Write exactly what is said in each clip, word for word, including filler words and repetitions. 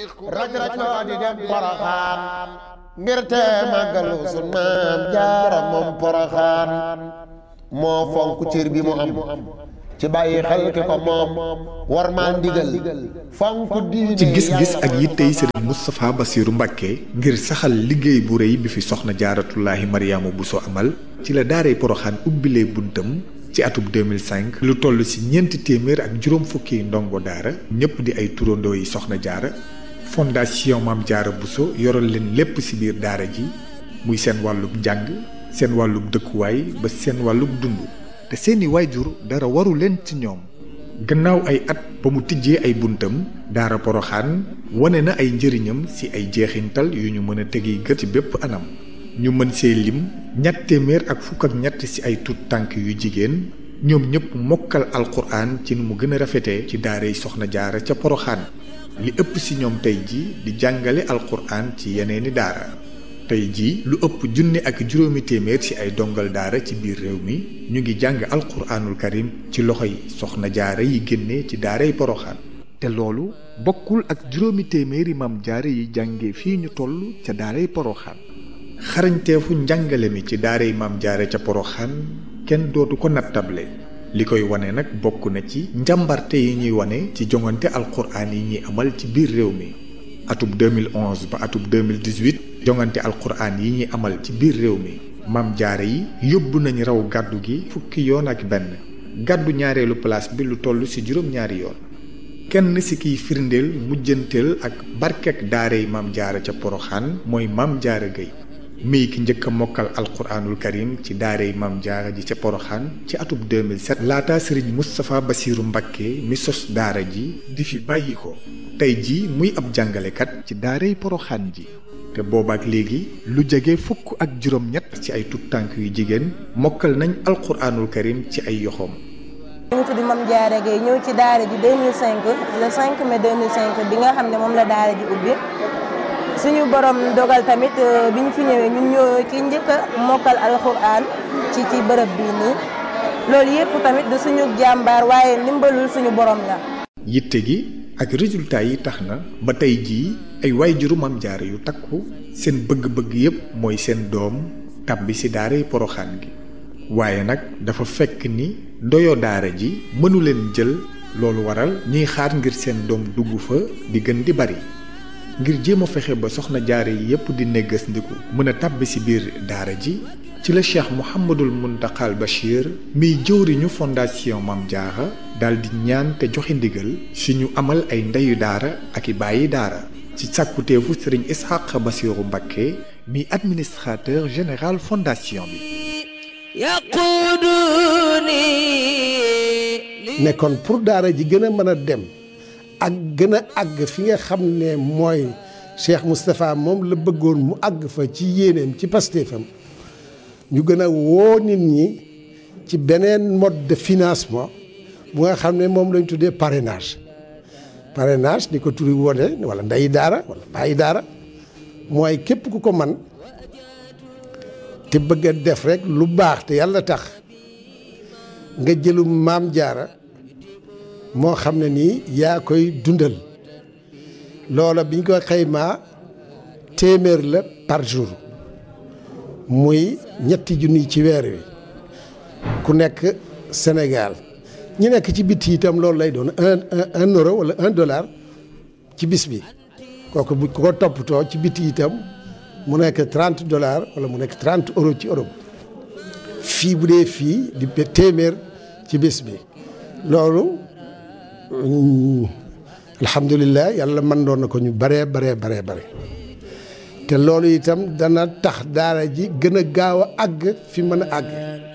raj rajloo di dem Poroxaan ngir te màggalu sun maam jaara moom Poroxaan moo fonk cër bi mu am ci bàyyi xel ki ko moom war maa ndigal fonk diine ci gis-gis ak yittey Serigne Moustapha Bassirou Mbacké ngir saxal liggéey bu rëy bi fi soxna jaaratullaahi Mariama Bousso amal ci la daaray Poroxaan ubbilee buntam ci atub deux mille cinq lu toll ci ñeenti téeméer ak juróom fukki ndongo daara ñëpp di ay turandoo yi soxna jaara fondation Maam Jaara Bousso yoral leen lépp ci biir daara ji muy seen wàllub njàng seen wàllub dëkkuwaay ba seen wàllub dund te seeni waajur dara waru leen ci ñoom gannaaw ay at ba mu tijjee ay buntam daara Poroxaan wane na ay njëriñam ci ay jeexintal yu ñu mën a tegi gët ci bépp anam ñu mën see lim ñett téeméer ak fukk ak ñett ci ay tut tànk yu jigéen ñoom ñëpp mokkal alquran ci nu mu gën a rafetee ci daaray soxna jaara ca Poroxaan li ëpp ci ñoom tey ji di jàngale alquran ci yeneeni daara tey jii lu ëpp junni ak juróomi téeméer ci ay dongal daara ci biir réew mi ñu ngi jàng alquraanul karim ci loxo yi soxna jaara yi génne ci daaray Poroxaan te loolu bokkul ak juróomi téeméeri maam jaara yi jànge fii ñu toll ca daaray Poroxaan xarañteefu njàngale mi ci daaray maam jaara ca Poroxaan kenn dootu ko nattable li koy wane nag bokk na ci njàmbarte yi ñuy wane ci jongante alquraan yi ñuy amal ci biir réew mi atub deux mille onze ba atub deux mille dix-huit jongante alquraan yi ñuy amal ci biir réew mi maam jaara yi yóbbu nañ raw gàddu gi fukki yoon ak benn gàddu ñaareelu place bi lu toll ci juróom-ñaari yoon kenn ci kiy firndeel mujjanteel ak barkek daaray maam jaara ca Poroxaan mooy maam jaara Gueye mii ki njëkk a mokkal alquraanul karim ci daaray maam jaara ji ca Poroxaan ci atub deux mille sept laata Serigne Moustapha Bassirou Mbacké mi sos daara ji di fi bàyyi ko tey ji muy ab jàngalekat ci daaray Poroxaan ji te boobaak léegi lu jege fukk ak juróom-ñett ci ay tut tànk yu jigéen mokkal nañ alquraanul karim ci ay yoxoom. ñu ngi tudd Mame Diarra Gueye ñëw ci daara ji deux mille cinq le cinq mai deux mille cinq bi nga xam ne moom la daara ji ubbi suñu borom dogal tamit bi ñu fi ñëwee ñun ñoo ci njëkk a mokkal alquraan ci ci bërëb bii nii loolu yëpp tamit du suñu jàmbaar waaye ndimbalul suñu borom la. yitte gi ak résultat yi tax na ba tey jii ay waajuru Maam Jaara yu takku seen bëgg-bëgg yépp mooy seen doom tàbbi ci daaray Poroxaan gi waaye nag dafa fekk ni ndoyo daara ji mënu leen jël loolu waral ñuy xaar ngir seen doom dugg fa di gën di bari ngir jéem a fexe ba soxna jaara yi yépp di néggas ndiku mën a tàbbi ci biir daara ji ci la Cheikh Mouhamadul Muntaxal Bachir miy jëwriñu fondation Maam Jaara daldi ñaan te joxe ndigal suñu amal ay ndeyu daara ak i bàyyi daara ci sàkkuteefu Sëriñ Ishaq Bassirou Mbacké mi administrateur général fondation bi nekkoon pour daara ji gën a mën a dem ak gën a àgg fi nga xam ne mooy Cheikh Moustapha moom la bëggoon mu àgg fa ci yéeneem ci pastéefam ñu gën a woo nit ñi ci beneen mode de financement bu nga xam ne moom lañ tuddee parrainage parrainage ni ko turi wone wala ndeyi daara wala bàyyi daara mooy képp ku ko man te bëgg a def rek lu baax te yàlla tax nga jëlu Maam Jaara moo xam ne nii yaa koy dundal loola biñ ko xaymaa téeméer la par jour muy ñetti junni ci weer wi ku nekk Sénégal ñi nekk ci biti itam loolu lay doon un un euro wala un dollar ci bis bi kooku bu ko toppatoo ci biti itam mu nekk trente dollars wala mu nekk trente euros ci Europe fii bu dee fii di téeméer ci bis bi loolu alhamdulilah yàlla mën doon na ko ñu baree baree baree bare te loolu itam dana tax daara ji gën a gaaw a àgg fi mën a àgg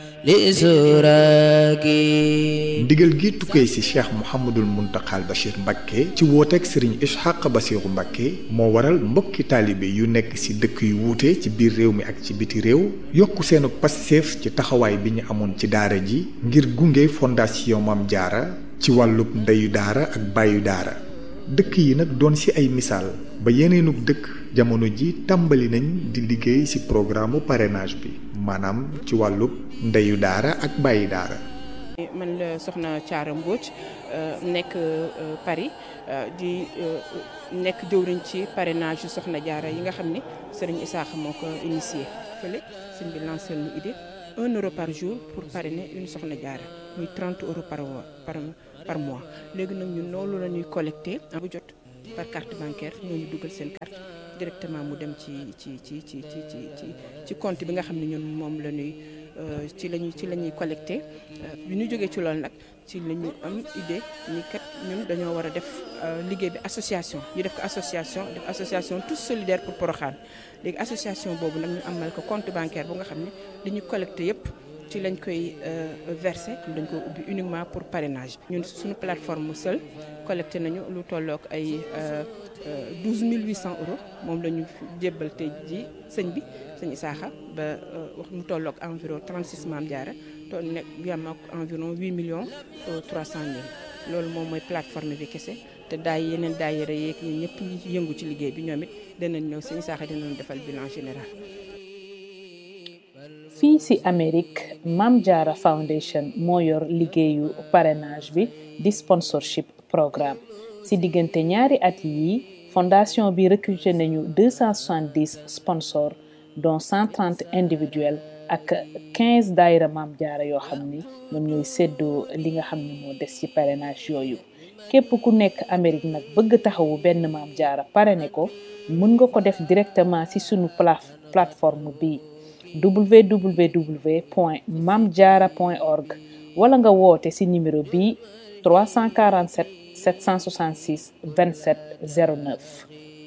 ndigal gi tukkee ci Cheikh Mouhamadul Muntaxal Bachir Mbacké ci wooteeg Serigne Ishaq Bassirou Mbacké moo waral mbokki taalibe yu nekk ci dëkk yu wuute ci biir réew mi ak ci biti réew yokku seenu passeef ci taxawaay bi ñu amoon ci daara ji ngir gunge fondation Maam Jaara ci wàllub ndeyu daara ak bàyyu daara dëkk yi nag doon ci ay misaal ba yeneenug dëkk jamono ji tàmbali nañ di liggéey ci programme parrainage bi maanaam ci wàllub ndeyu daara ak bàyyi daara man la soxna Thiara Mbodj nekk Paris di nekk jëwriñ ci parrainage yu soxna Diarra yi nga xam ni Serigne Issakha moo ko initié fële sëñ bi lancé lu idée un euro par jour pour parrainer une soxna Diarra muy trente euros par par par mois léegi nag ñun loolu la ñuy collecté bu jot par carte bancaire ñooñu dugal seen carte directement mu dem ci ci ci ci ci ci ci compte bi nga xam ne ñun moom la ñuy ci lañuy ci la ñuy collecté bi ñu jógee ci loolu nag ci la ñu am idée ni kat ñun dañoo war a def liggéey bi association ñu def ko association def association tous solidaires pour Porokhane léegi association boobu nag ñu amal ko compte bancaire bu nga xam ne li ñu collecté yëpp ci lañ koy versé dañ ko ubbi uniquement pour parrainage ñun suñu plateforme seul collecté nañu lu tollook ay douze mille huit cents euros moom la ñu jébbal tey ji sëñ bi sëñ Issakha ba wax mu tollook environ trente-six Mame Diarra to nekk yam ak environ huit millions trois cent mille loolu moom mooy plateforme bi kese te daay yeneen daayira yeeg ñun ñëpp ñi yëngu ci liggéey bi ñoom it danañ ñëw sëñ Issakha dinañ defal bilan général. fii ci Amérique Mame Diarra Foundation moo yor liggéeyu parrainage bi di sponsorship programme ci diggante ñaari at yi fondation bi recruté nañu deux cent soixante-dix sponsors dont cent trente individuels ak quinze daayira Mame Diarra yoo xam ni ñoom ñooy séddoo li nga xam ne moo des ci parrainage yooyu képp ku nekk Amérique nag bëgg taxawu benn Mame Diarra parrainé ko mën nga ko def directement ci sunu plateforme bi w w w point mame diarra point org wala nga woote ci numéro bi trois cent quarante-sept sept cent soixante-six vingt-sept zéro neuf.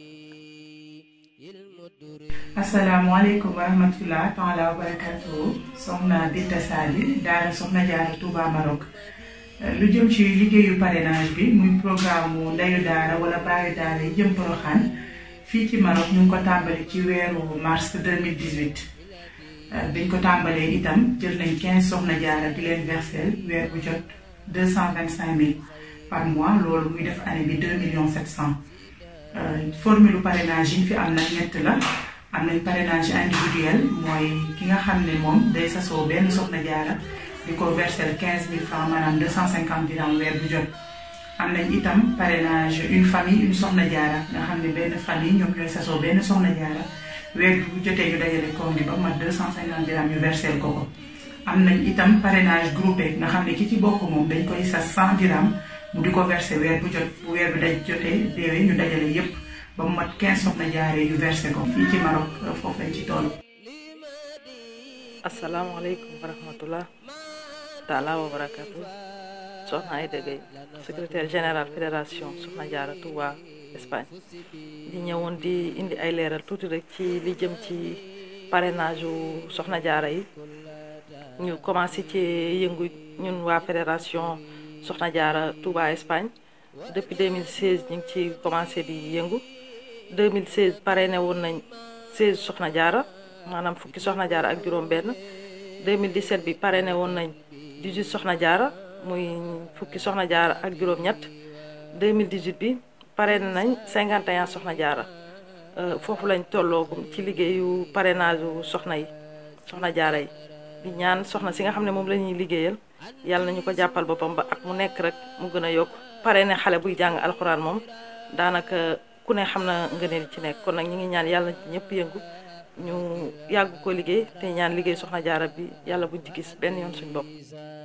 asalaamaaleykum wa rahmatulah taala wa barakatuh soxna Binta Sali daara soxna Diarra Touba Maroc lu jëm ci liggéeyu parrainage bi muy programme mu ndeyu daara wala baayu daara yi jëm Porokhane fii ci Maroc ñu ngi ko tàmbali ci weeru mars deux mille dix-huit biñ ko tàmbalee itam jël nañ quinze soxna Diarra di leen versel weer bu jot deux cent vingt-cinq mille par mois loolu muy def année bi deux millions sept cents formule parrainage yi fi am na ñett la am nañ parrainage individuel mooy ki nga xam ne moom day sasoo benn soxna Diarra di ko versel quinze mille francs maanaam deux cent cinquante dirhams weer bu jot am nañ itam parrainage une famille une soxna Diarra nga xam ne benn famille ñoom ñooy sasoo benn soxna Diarra weer bu jotee ñu dajale koom bi ba mat deux cent cinquante dirhams ñu versel ko ko am nañ itam parrainage groupé nga xam ne ki ci bokk moom dañ koy sas cent dirhams mu di ko versé weer bu jot bu weer bi daj jotee déwee ñu dajale yépp ba mu mat quinze soxna Diarra yu versé ko fii ci Maroc foofu lañ ci toll. asalaamaaleykum wa rahmatullah taala wa barakatu soxna Aïda Gueye secrétaire général fédération soxna Diarra Touba Espagne di ñëwoon di indi ay leeral tuuti rek ci li jëm ci parrainage u soxna Diarra yi ñu commencé ci yëngu ñun waa fédération soxna Diarra Touba Espagne depuis deux mille seize ñu ngi ci commencé di yëngu deux mille seize parrainé woon nañ seize soxna Diarra maanaam fukki soxna Diarra ak juróom benn deux mille dix-sept bi parrainé woon nañ dix-huit soxna Diarra muy fukki soxna Diarra ak juróom ñett deux mille dix-huit bi parrainé nañ cinquante et un soxna Diarra foofu lañ tolloogum ci liggéeyu parrainage u soxna yi soxna Diarra yi di ñaan soxna si nga xam ne moom la ñuy liggéeyal yàlla nañu ko jàppal boppam ba ak mu nekk rek mu gën a yokk parrainé xale buy jàng alxuraan moom daanaka ku ne xam na ngëneel ci nekk kon nag ñu ngi ñaan yàlla ci ñëpp yëngu ñu yàgg ko liggéey te ñaan liggéey soxna Diarra bi yàlla buñ ci gis benn yoon suñ bopp.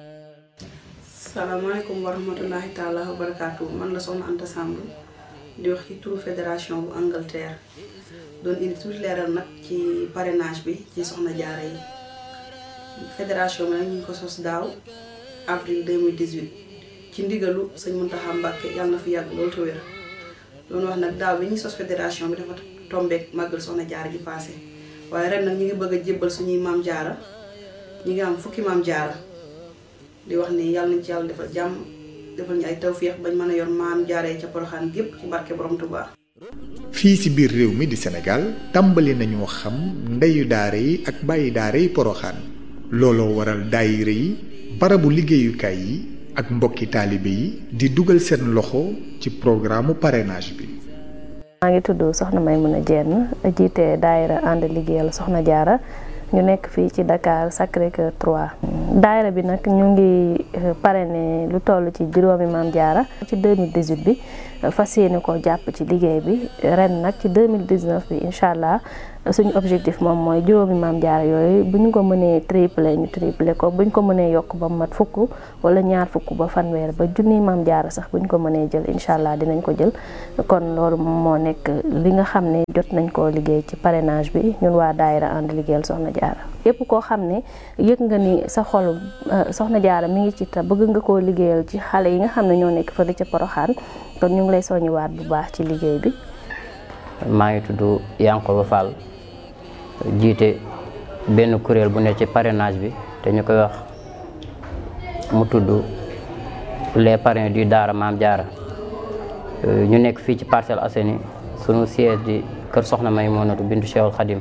salaamaaleykum wa rahmatullahi taala wa barakaatu man la soxna Anta Samb di wax ci turu fédération bu Angleterre doon indi tuuti leeral nag ci parrainage bi ci soxna Diarra yi fédération bi nag ñu ngi ko sos daaw avril deux mille dix-huit ci ndigalu sëñ Mountakha Mbacké yàlla na fi yàgg loolu te wér doon wax nag daaw bi ñuy sos fédération bi dafa tombeek màggal soxna Diarra ji passé waaye ren nag ñu ngi bëgg a jébbal suñuy Mame Diarra ñu ngi am fukki Mame Diarra di wax ni yàlla nañ ci yàlla defal jàmm defal ñu ay tawféex bañ mën a yor Mame Diarra yi ca Porokhane gépp ci barke borom Touba. fii ci biir réew mi di Sénégal tàmbali nañoo xam ndeyu daara yi ak bàyyi daara yi Porokhane looloo waral daayira yi barabu liggéeyukaay yi ak mbokki taalibe yi di dugal seen loxo ci programme parrainage bi. maa ngi tudd soxna Maymuna Jenn jiite daayira ànd liggéeyal soxna Diarra ñu nekk fii ci Dakar Sacré-Cœur trois. daayira bi nag ñu ngi parrainé lu toll ci juróomi Maam Jaara ci deux mille dix-huit bi fas yéene ko jàpp ci liggéey bi ren nag ci deux mille dix-neuf bi incha allah suñu objectif moom mooy juróomi Maam Jaara yooyu bu ñu ko mënee triplé ñu triplé ko bu ñu ko mënee yokk ba mat fukk wala ñaar fukk ba fanweer ba junni Maam Jaara sax bu ñu ko mënee jël incha allah dinañ ko jël kon loolu moo nekk li nga xam ne jot nañ koo liggéey ci parrainage bi ñun waa daayira ànd liggéeyal Soxna Jaara yépp koo xam ne yëg nga ni sa xol Soxna Jaara mi ngi ci ta bëgg nga koo liggéeyal ci xale yi nga xam ne ñoo nekk fële ca Poroxaan kon ñu ngi lay soññiwaat bu baax ci liggéey bi. maa ngi tudd Yankoba Fall jiite benn kuréel bu ne ci parrainage bi te ñu koy wax mu tudd les parrains du Daara Maam Jaara ñu nekk fii ci Parcelles Assainies sunu siège di kër Soxna Maymunatu bintu Cheikhul Khadim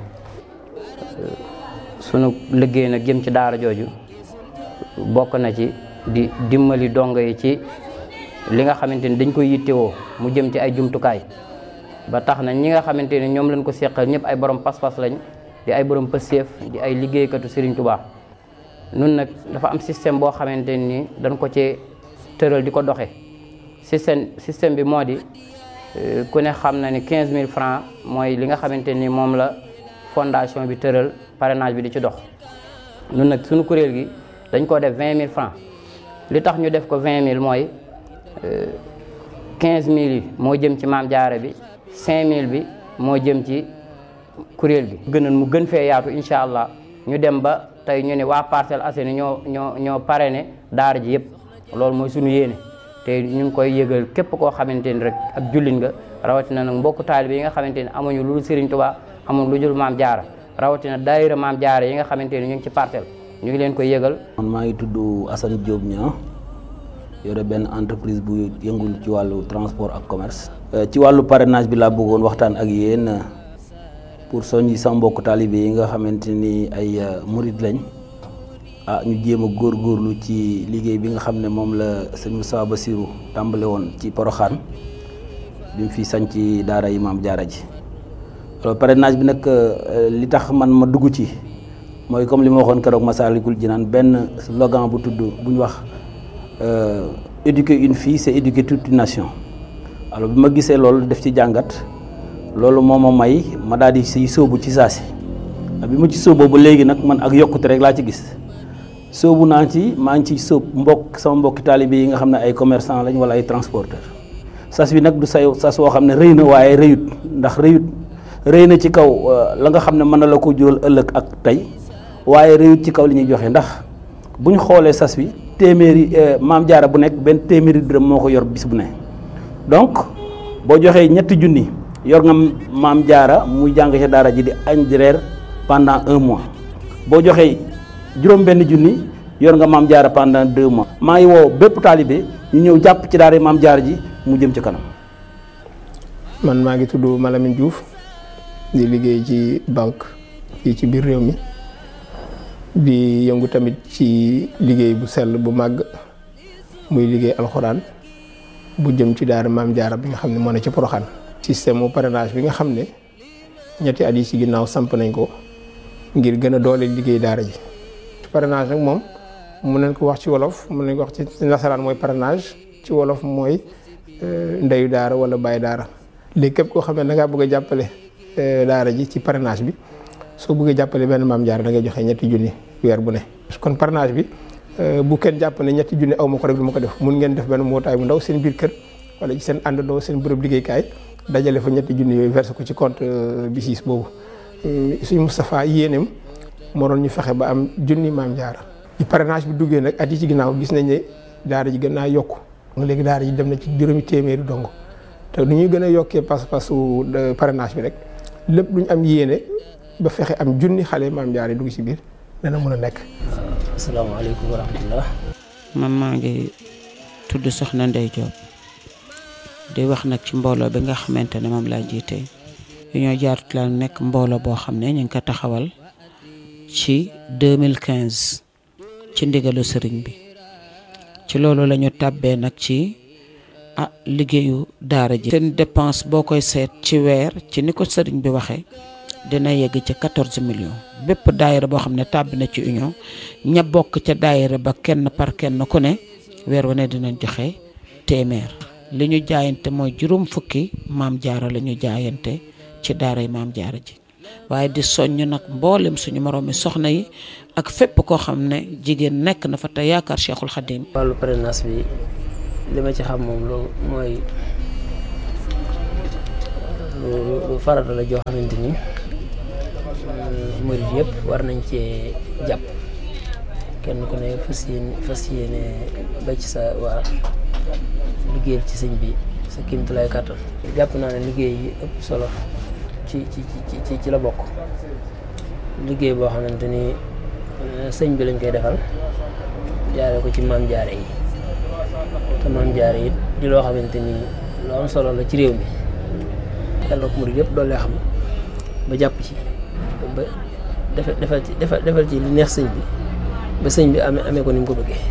sunu liggéey nag jëm ci daara jooju bokk na ci di dimbali dongo yi ci li nga xamante ni dañ koy yittewoo mu jëm ci ay jumtukaay ba tax na ñi nga xamante ni ñoom lañ ko seqal ñëpp ay borom pas-pas lañ di ay borom pëseef di ay liggéeykatu Serigne Touba nun nag dafa am système boo xamante ni dañ ko ci tëral di ko doxe système système bi moo di ku ne xam na ni quinze mille francs mooy li nga xamante ni moom la fondation bi tëral parrainage bi di ci dox nun nag suñu kuréel gi dañ ko def vingt mille francs li tax ñu def ko vingt mille mooy quinze mille yi moo jëm ci Maam Jaara bi cinq mille bi moo jëm ci kuréel gi gënoon mu gën fee yaatu incha allah ñu dem ba tey ñu ne waa Parcelles Assainies ñoo ñoo ñoo parrainé daara ji yëpp loolu mooy suñu yéene te ñu ngi koy yëgal képp koo xamante ni rek ab jullit nga rawatina nag mbokku taalibe yi nga xamante ni amuñu lu dul Serigne Touba amuñu lu dul Maam Jaara rawatina daayira Maam Jaara yi nga xamante ni ñu ngi ci parcelle ñu ngi leen koy yëgal. man maa ngi tudd Assane Diop Niang yore benn entreprise bu yëngul ci wàllu transport ak commerce. ci wàllu parrainage bi laa bëggoon waxtaan ak yéen pour soññi sama mbokku taalibe yi nga xamante ni ay murid lañ ah ñu jéem a góorgóorlu ci liggéey bi nga xam ne moom la sëñ Moussa Bassirou tàmbale woon ci Poroxaan bi mu fi sañ ci daara yi Maam Jaara ji. alors parrainage bi nag li tax man ma dugg ci mooy comme li ma waxoon keroog Massalikul Jinaan benn slogan bu tudd bu ñu wax éduquer une fille c'est éduquer toute une nation. alors bi ma gisee loolu def ci jàngat loolu moo ma may ma daal di si sóobu ci saasi bi ma ci sóoboo ba léegi nag man ak yokkute rek laa ci gis sóobu naa ci maa ngi ci sóob mbokk sama mbokki taalibe yi nga xam ne ay commerçant lañ wala ay transporteur sas bi nag du say sas woo xam ne rëy na waaye rëyut ndax rëyut rëy na ci kaw la nga xam ne mën na la ko jural ëllëg ak tey waaye rëyut ci kaw li ñuy joxe ndax bu ñu xoolee sas bi téeméeri Maam Jaara bu nekk benn téeméeri dërëm moo ko yor bis bu ne donc boo joxee ñetti junni yor nga Maam Jaara muy jàng ca daara ji di añ di reer pendant un mois boo joxee juróom benn junni yor nga Maam Jaara pendant deux mois. maa ngi woo bépp taalibe ñu ñëw jàpp ci daara Maam Jaara ji mu jëm ci kanam. man maa ngi tudd Malamine Diouf di liggéey ci banque fii ci biir réew mi di yëngu tamit ci liggéey bu sell bu màgg muy liggéey alxuraan bu jëm ci daara Maam Jaara bi nga xam ne moo ne ci Poroxaan. système mu parrainage bi nga xam ne ñetti at yi ci ginnaaw samp nañ ko ngir gën a doole liggéey daara ji. parrainage nag moom mun nañ ko wax ci wolof mun nañ ko wax ci nasaraan mooy parrainage ci wolof mooy ndeyu daara wala bàyyi daara. léegi képp koo xam ne da ngaa bëgg a jàppale daara ji ci parrainage bi soo bëggee jàppale benn Maam Jaara da ngay joxe ñetti junni weer bu ne. kon parrainage bi bu kenn jàpp ne ñetti junni aw ma ko rek du ma ko def mun ngeen def benn mbootaay bu ndaw seen biir kër wala ci seen àndandoo seen bërëb liggéeykaay dajale fa ñetti junni yooyu versé ko ci compte B I C I S boobu. suñu Moustapha yéeneem moo doon ñu fexe ba am junni Maam Jaara. ci parrainage bi duggee nag at yi ci ginnaaw gis nañ ne daara ji gën naa yokku léegi daara ji dem na ci juróomi téeméeri dong te nu ñuy gën a yokkee pas-pasu parrainage bi rek lépp lu ñu am yéene ba fexe am junni xale Maam Jaara dugg ci biir dana mën a nekk. asalaamaaleykum wa rahmatullah. man maa ngi tudd Soxna Ndey Diop di wax nag ci mbooloo bi nga xamante ne moom laa jiite ñoo jaarut la nekk mbooloo boo xam ne ñu ngi ko taxawal ci deux mille quinze ci ndigalu sëriñ bi ci loolu la ñu tàbbee nag ci ah liggéeyu daara ji. seen dépense boo koy seet ci weer ci ni ko sëriñ bi waxee dina yegg ci quatorze millions bépp daayira boo xam ne tàbbi na ci union ña bokk ca daayira ba kenn par kenn ku ne weer wu ne dinañ joxe téeméer li ñu jaayante mooy juróom fukki maam jaara la ñu jaayante ci daaray maam jaara ji waaye di soññ nag mboolem suñu moroomi soxna yi ak fépp koo xam ne jigéen nekk na fa te yaakaar Cheikhul Khadim. wàllu parrainage bi li ma ci xam moom lu mooy lu farata la joo xamante ni murid yëpp war nañ cee jàpp kenn ku ne fas yéene fas yéene ba ci sa waa liggéeyal ci sëñ bi sa kéemtulaay kàttan. jàpp naa ne liggéey yi ëpp solo ci ci ci ci la bokk liggéey boo xamante ni sëñ bi lañ koy defal jaare ko ci maam jaare yi te maam jaare yi di loo xamante ni lu am solo la ci réew mi yàlla ko murid yëpp doole xam ba jàpp ci ba defal defal ci defal ci li neex sëñ bi ba sëñ bi amee amee ko ni mu ko bëggee.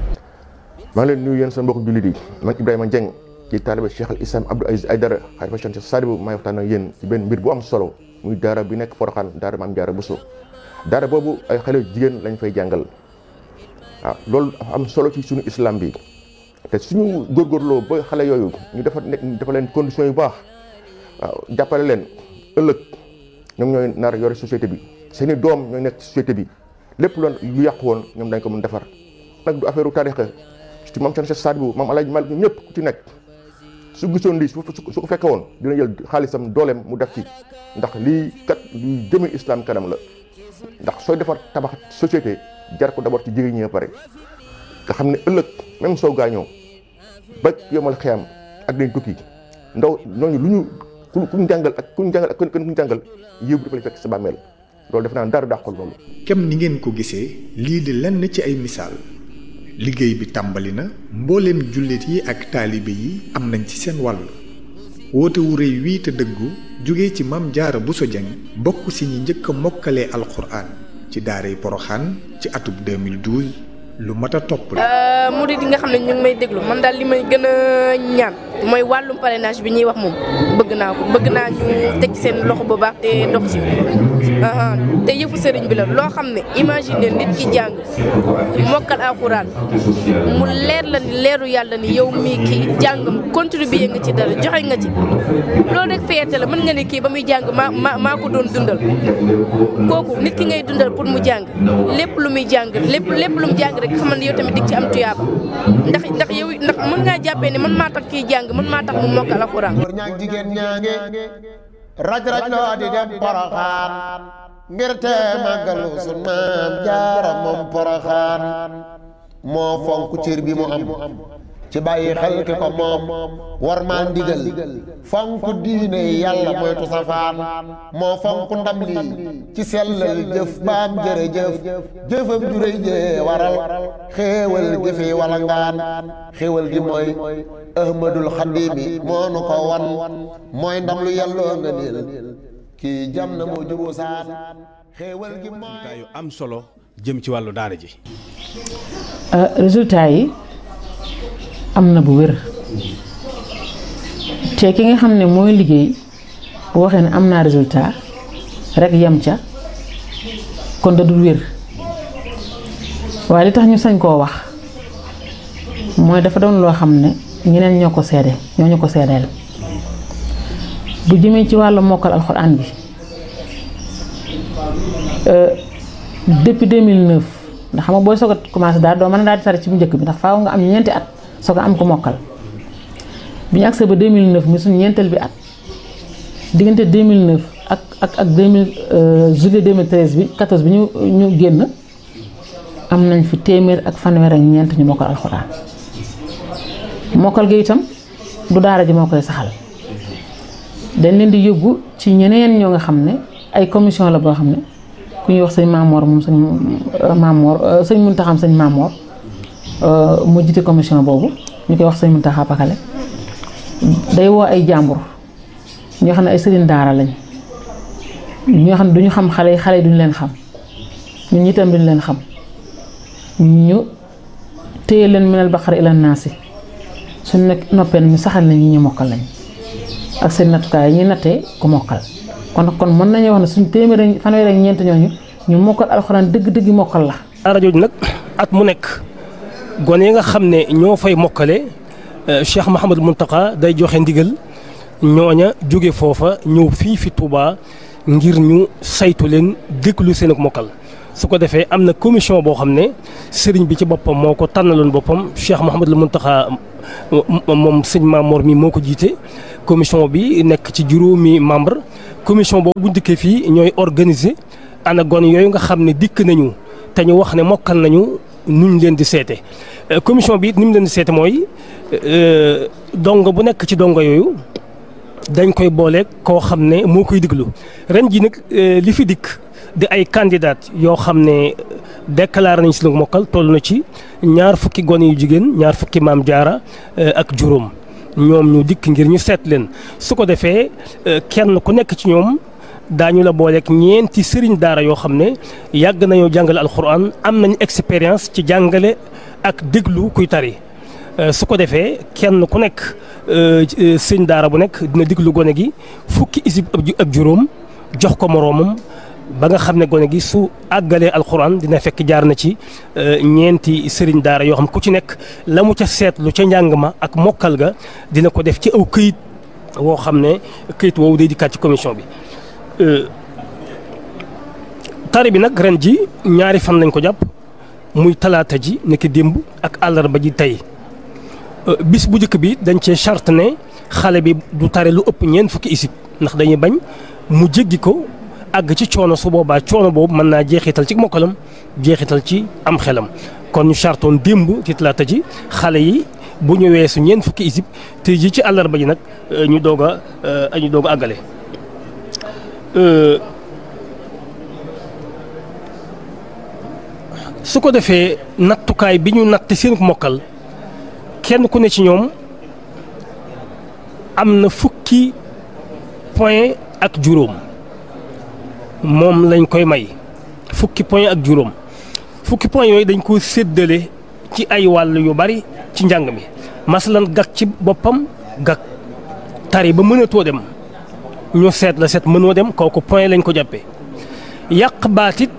maa ngi leen nuyu yéen seen mbokku jullit yi man Ibrahima Dieng ci taalibe Cheikh al Islam Abdou Aziz Aïdara xalifa Cheikh Sadibou maay waxtaan ak yéen ci benn mbir bu am solo muy daara bi nekk Porokhane daara Maam Jaara Bousso daara boobu ay xale jigéen lañ fay jàngal waaw loolu dafa am solo ci suñu islam bi te suñu góorgóorloo ba xale yooyu ñu dafa nekk dafa leen conditions yu baax waaw jàppale leen ëllëg ñoom ñooy nar yore société bi seeni doom ñooy nekk société bi lépp loon lu yàqu woon ñoom dañ ko mën defar nag du affaire u tarixa ci maam Cheikh Sadibou maam Alaaji Malik ñëpp ku ci nekk su gisoon lii su ko fekke woon dina jël xaalisam dooleem mu def ci ndax lii kat luy jëme islam kanam la ndax sooy defar tabax société jar ko d'abord ci jigéen ñi pare nga xam ne ëllëg même soo gaañoo ba yomal xiyam ak dañ tukki ndaw ñooñu lu ñu ku ku ñu jàngal ak ku ñu jàngal ak ku ñu jàngal yëpp dafa lay fekk sa bàmmeel loolu def naa dara dàqul loolu. kem ni ngeen ko gisee lii di lenn ci ay misaal liggéey bi tàmbali na mbooleem jullit yi ak taalibe yi am nañ ci seen wàll woote wu rëy wii te dëggu jóge ci Maam Jaara Bousso Dieng bokk si ñi njëkk a mokkalee alxuraan ci daaray Porokhane ci atub deux mille douze lu mat a topp la. murid yi nga xam ne ñu ngi may déglu man daal li may gën a ñaan mooy wàllum parrainage bi ñuy wax moom bëgg naa ko bëgg naa ñu teg seen loxo bu baax te dox ci te yëfu sëriñ bi la loo xam ne imagine nit ki jàng mokkal alxuraan mu leer la ni leeru yàlla ni yow mii kii jàngam contribuer nga ci dara joxe nga ci loolu rek fierté la mën nga ne kii ba muy jàng maa maa maa ko doon dundal kooku nit ki ngay dundal pour mu jàng lépp lu muy jàng lépp lépp lu mu jàng rek xamal ne yow tamit dig ci am tuyaaba ndax ndax yow ndax mën ngaa jàppee ne man maa tax kii jàng man maa tax mu mokkal alxuraan. jigéen ñaange raj raj loo di dem Porokhane ngir te màggalu sun maam jaara moom Porokhane moo fonk cër bi mu am ci bàyyi xel ki ko moom war maa ndigal fonk diine yàlla moytu safaan moo fonk ndam lii ci sellal jëf baam jërëjëf jëfam juréy jee waral xéewal gi fi wala ngaan xéewal gi mooy ahmadul xadimi moo nu ko wan mooy ndam lu yàlloo nga niil kii jam na moo jubu saan xéewal gi mooy yu am solo jëm ci wàllu daara ji. résultat yi am na bu wér te ki nga xam ne mooy liggéey bu waxee ne am naa résultat rek yem ca kon da dul wér waaye li tax ñu sañ koo wax mooy dafa doon loo xam ne ñeneen ñoo ko seede ñoo ñu ko seedeel bu jëmee ci wàllu mokkal alxuraan bi depuis deux mille neuf ndax xam nga booy soog a commencé daal doo mën a daal di tari ci bu njëkk bi ndax faaw nga am ñeenti at soo ko am ko mokkal bi ñu agsee ba deux mille neuf mi suñu ñeenteel bi at diggante deux mille neuf ak ak ak deux mille juillet deux mille treize bi quatorze bi ñu ñu génn am nañ fi téeméer ak fanweer ak ñeent ñu mokkal alxuraan mokkal gi itam du daara ji moo koy saxal dañ leen di yóbbu ci ñeneen ñoo nga xam ne ay commission la boo xam ne ku ñuy wax sëñ Mamor moom sëñ Mamor sëñ Muntaxa sëñ Mamor mu jiite commission boobu ñu koy wax sëñ Muntaxa Pakale day woo ay jàmbur ñoo xam ne ay sëriñ daara lañ ñoo xam ne duñu xam xale yi xale yi duñu leen xam ñun itam duñu leen xam ñu téye leen minal baqara ila naasi suñ nekk noppee ñu saxal nañ ñi ñu mokkal lañ ak seen nattukaay yi ñuy nattee ku mokkal kon kon mën nañu wax ne suñ téeméer fanweer ak ñeent ñooñu ñu mokkal alxuraan dëgg-dëgg mokkal la. daara jooju nag at mu nekk gone yi nga xam ne ñoo fay mokkale Cheikh Mouhamadou Mountakha day joxe ndigal ñooña jóge foofa ñëw fii fi Touba ngir ñu saytu leen déglu seen ak mokkal. su ko defee am na commission boo xam ne sëriñ bi ci boppam moo ko tànnaloon boppam Cheikh Mouhamadou Mountakha moom sëñ Mamor mi moo ko jiite commission bi nekk ci juróomi membre commission boobu bu dikkee fii ñooy organiser ana gone yooyu nga xam ne dikk nañu te ñu wax ne mokkal nañu nuñ leen di seete commission bi it ni mu leen di seete mooy dongo bu nekk ci dongo yooyu dañ koy boole koo xam ne moo koy diglu ren ji nag li fi dikk di ay candidat yoo xam ne déclaré nañ si lu mokkal toll na ci ñaar fukki gone yu jigéen ñaar fukki maam jaara ak juróom ñoom ñu dikk ngir ñu seet leen su ko defee kenn ku nekk ci ñoom daañu la booleeg ñeenti sëriñ daara yoo xam ne yàgg nañoo jàngale alxuraan am nañ expérience ci jàngale ak déglu kuy tari su ko defee kenn ku nekk sëriñ daara bu nekk dina déglu gone gi fukki isib ak juróom jox ko moroomam ba nga xam ne gone gi su àggalee alxuraan dina fekk jaar na ci ñeenti sëriñ daara yoo xam ku ci nekk la mu ca seetlu ca njàng ma ak mokkal ga dina ko def ci aw këyit woo xam ne këyit woowu day dikkaat ci commission bi. tari bi nag ren ji ñaari fan lañ ko jàpp muy talaata ji nekk démb ak àllarba ji tey bis bu njëkk bi dañ cee charte ne xale bi du tari lu ëpp ñeent fukki isib ndax dañuy bañ mu jéggi ko àgg ci coono su boobaa coono boobu mën naa jeexital ci mokkalam jeexital ci am xelam kon ñu chartoon démb ci talaata ji xale yi bu ñu weesu ñeent fukki isib te ji ci àllarba ji nag ñu doog a ñu doog a àggale. su ko defee nattukaay bi ñu natt seen mokkal kenn ku ne ci ñoom am na fukki point ak juróom moom lañ koy may fukki point ak juróom fukki point yooyu dañ ko séddale ci ay wàll yu bari ci njàng mi masalan gag ci boppam gag tari ba mënatoo dem ñu seet la seet mënoo dem kooku point lañ ko jàppee yàq baatit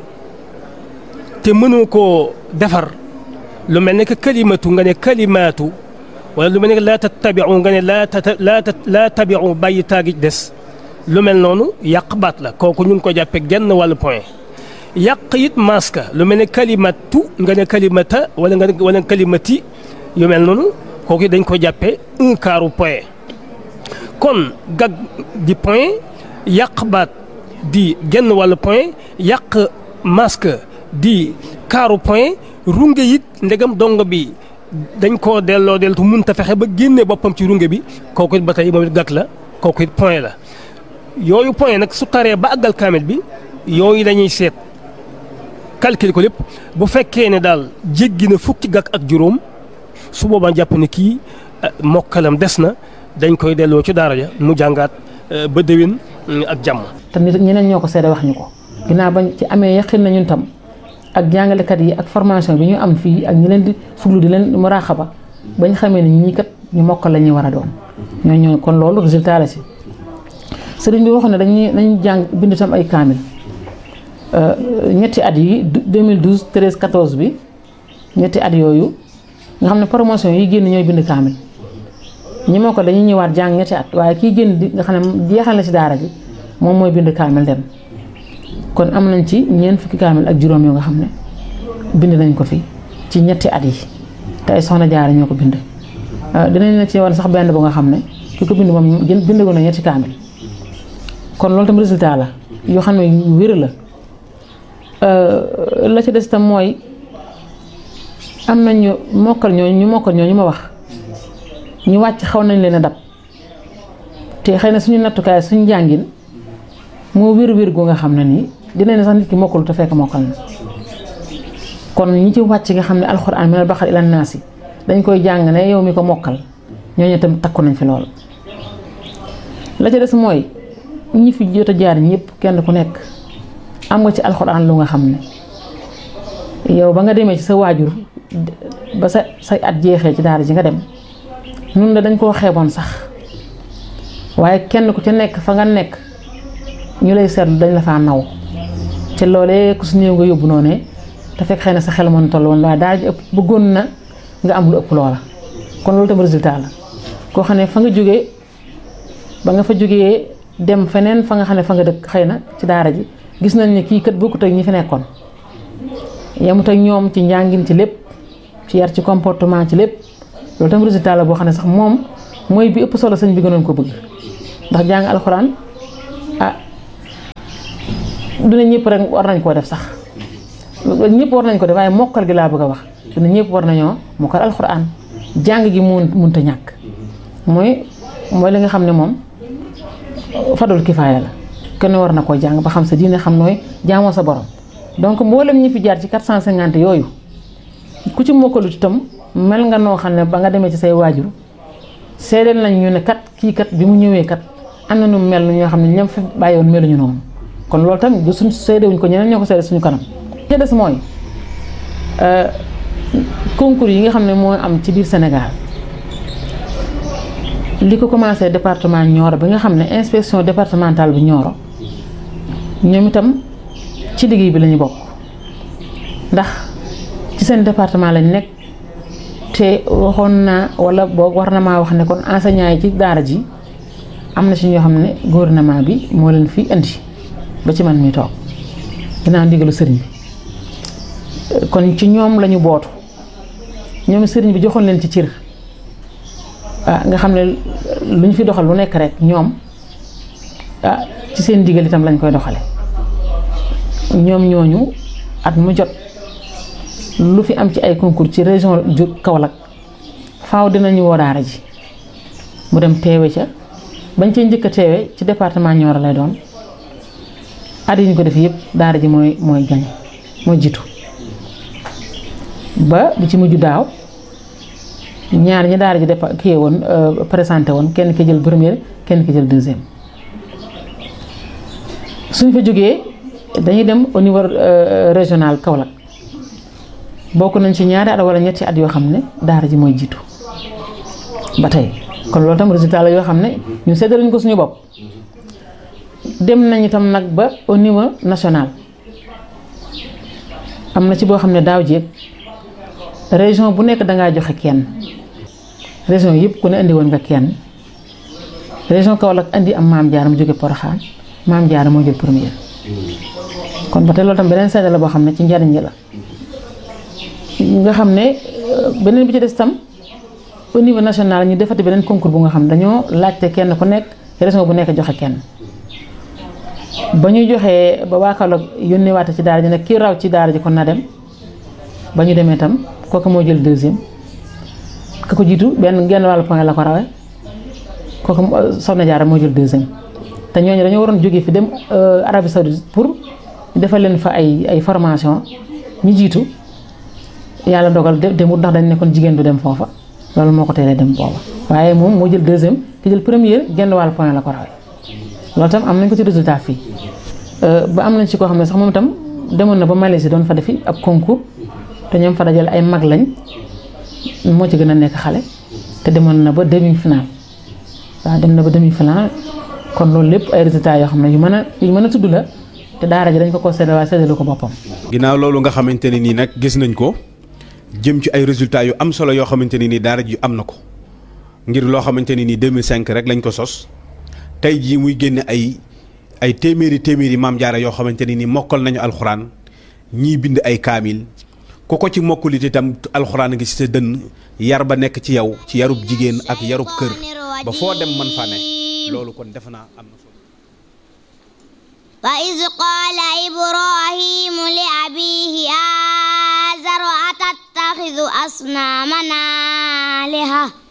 te mënoo koo defar lu mel ne que kalimatu nga ne kalimaatu wala lu mel ne que laa tattabiu nga ne laa tata laa laa tabiu bàyyi taagi des lu mel noonu yàq baat la kooku ñu ngi ko jàppee genn wàllu point yàq it maska lu mel ne kalimatu nga ne kalimata wala nga wala kalimati yu mel noonu kooku dañ ko jàppee un quart point kon gag di point yàq baat di genn wàllu point yàq masque di quart point runge it ndegam dongo bi dañ koo delloo deltu mënta fexe ba génne boppam ci runge bi kooku it ba tey moom it gàtt la kooku it point la yooyu point nag su taree ba àggal kaamil bi yooyu dañuy seet calcul ko lépp bu fekkee ne daal jéggi na fukki gàkk ak juróom su boobaa jàpp ne kii mokkalam des na dañ koy delloo ci daara ja mu jàngaat ba déwén ak jàmm. te nit ñeneen ñoo ko seede wax ñu ko ginnaaw bañ ci amee yaqin na ñun tam ak jàngalekat yi ak formation bi ñu am fii ak ñi leen di fuglu di leen muraaxaba bañ xamee ne ñii kat ñu mokkal la ñuy war a doon ñoo ñoo kon loolu résultat la si sëriñ bi waxoon ne dañuy dañuy jàng bind tam ay kaamil ñetti at yi deux mille douze treize quatorze bi ñetti at yooyu nga xam ne promotion yi génn ñooy bind kaamil ñi moo ko dañuy ñëwaat jàng ñetti at waaye kii génn di nga xam ne jeexal na si daara ji moom mooy bind kaamil dem kon am nañ ci ñeent fukki kaamil ak juróom yoo nga xam ne bind nañ ko fi ci ñetti at yi te ay soxna jaara ñoo ko bind dinañ la ci wan sax benn bu nga xam ne ki ko bind moom bind ko na ñetti kaamil kon loolu tam résultat la yoo xam ne yu wér la la ci des tam mooy am nañu mokkal ñooñu ñu mokkal ñooñu ma wax ñu wàcc xaw nañ leen a dab te xëy na suñu nattukaay suñu jàngin moo wér wér gu nga xam ne nii dina ne sax nit ki mokkalu te fekk mokkal na kon ñi ci wàcc nga xam ne alxuraan minal baqara ilan naasi dañ koy jàng ne yow mi ko mokkal ñooñu itam takku nañ fi lool. la ca des mooy ñi fi jot a jaar ñëpp kenn ku nekk am nga ci alxuraan lu nga xam ne yow ba nga demee ci sa waajur ba sa say at jeexee ci daara ji nga dem ñun de dañ koo xeeboon sax waaye kenn ku ca nekk fa nga nekk ñu lay seetlu dañ la faa naw te loolee ku su néew nga yóbbu noonu te fekk xëy na sa xel mën toll woon waaye daara ji ëpp bëggoon na nga am lu ëpp loola kon loolu tam résultat la koo xam ne fa nga jógee ba nga fa jógee dem feneen fa nga xam ne fa nga dëkk xëy na ci daara ji gis nañ ne kii kat bokkut ak ñi fi nekkoon yemut ak ñoom ci njàngin ci lépp ci yar ci comportement ci lépp loolu tam résultat la boo xam ne sax moom mooy bi ëpp solo sëñ bi gënoon ko bëgg ndax jàng alxuraan ah du ne ñëpp rek war nañ koo def sax ñëpp war nañ ko def waaye mokkal gi laa bëgg a wax du ne ñëpp war nañoo mokkal alxuraan jàng gi mun munta ñàkk mooy mooy li nga xam ne moom fadul kifaaya la kenn war na koo jàng ba xam sa diine xam nooy jaamoo sa borom donc mboolem ñi fi jaar ci quatre cent cinquante yooyu ku ci mokkalut itam mel nga noo xam ne ba nga demee ci say waajur seedeel nañ ñu ne kat kii kat bi mu ñëwee kat am na nu mel ñoo xam ne ñam fi bàyyiwoon meluñu noonu kon loolu tamit du suñ seedewuñ ko ñeneen ñoo ko seede suñu kanam. li des mooy concours yi nga xam ne moo am ci biir Sénégal li ko commencé département Nioro bi nga xam ne inspection départementale bu Nioro ñoom itam ci liggéey bi la ñu bokk ndax ci seen département lañ nekk te waxoon naa wala boog war na maa wax ne kon enseignants yi ci daara ji am na ci ñoo xam ne gouvernement bi moo leen fi indi ba ci man mi toog dinaa ndigalu sëriñ bi kon ci ñoom lañu bootu ñoom sëriñ bi joxoon leen ci cër ah nga xam ne lu ñu fi doxal lu nekk rek ñoom ah ci seen ndigal itam lañ koy doxale ñoom ñooñu at mu jot lu fi am ci ay concours ci région ju Kaolack faaw dinañu woo daara ji mu dem teewe ca bañ cee njëkk a teewe ci département Nioro lay doon at yi ñu ko def yëpp daara ji mooy mooy gañ mooy jiitu ba bi ci mujj daaw ñaar ñi daara ji dépa kii woon présenté woon kenn ki jël première kenn ki jël deuxième suñ fa jógee dañuy dem au niveau régional Kaolack bokk nañ ci ñaari at wala ñetti at yoo xam ne daara ji mooy jiitu ba tey kon loolu tam résultat la yoo xam ne ñu séddaluñ ko suñu bopp dem nañ itam nag ba au niveau national am na ci boo xam ne daaw jéeg région bu nekk dangaa joxe kenn région yëpp ku ne indi woon nga kenn région Kaolack indi am Maam Jaara mu jóge Porokhane Maam Jaara moo jël première kon ba tey loolu tam beneen seede la boo xam ne ci njariñ la nga xam ne beneen bi ci des tam au niveau national ñu defati beneen concours bu nga xam dañoo laajte kenn ku nekk région bu nekk joxe kenn ba ñu joxee ba waa Kaolack yónnee waate ci daara ji nag kii raw ci daara ji kon na dem ba ñu demee tam kooku moo jël deuxième ka ko jiitu benn genn wàllu point la ko rawee kooku Soxna Jaara moo jël deuxième te ñooñu dañoo waroon jógee fi dem Arabie Saoudite pour defal leen fa ay ay formation ñu jiitu yàlla dogal demut ndax dañ nekkoon jigéen du dem foofa loolu moo ko teelee dem booba waaye moom moo jël deuxième ki jël première genn wàllu point la ko rawee loolu tam am nañ ko ci résultat fii ba am nañ ci koo xam ne sax moom itam demoon na ba Malaisie doon fa defi ab concours te ñoom fa dajale ay mag lañ moo ci gën a nekk xale te demoon na ba demi final waaw dem na ba demi final kon loolu lépp ay résultats yoo xam ne yu mën a yu mën a tudd la te daara ji dañ ko ko séddale waaye séddalu ko boppam. ginnaaw loolu nga xamante ne nii nag gis nañ ko jëm ci ay résultats yu am solo yoo xamante ne nii daara ji am na ko ngir loo xamante ne nii deux mille cinq rek lañ ko sos tey jii muy génne ay ay téeméeri téeméeri maam jaara yoo xamante ne nii mokkal nañu alxuraan ñii bind ay kaamil. ku ko ci mokkulit itam alxuraan ngi ci sa dënn yar ba nekk ci yow ci yarub jigéen ak yarub kër ba foo dem man fa ne loolu kon defe naa am na solo wa iz qaala ibrahimu li abihi aazara atattaxidu asnaaman aaliha